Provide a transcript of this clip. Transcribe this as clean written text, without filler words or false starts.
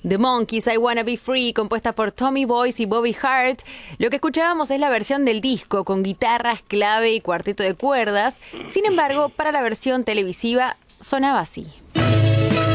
The Monkees, I Wanna Be Free, compuesta por Tommy Boyce y Bobby Hart. Lo que escuchábamos es la versión del disco, con guitarras, clave y cuarteto de cuerdas. Sin embargo, para la versión televisiva sonaba así.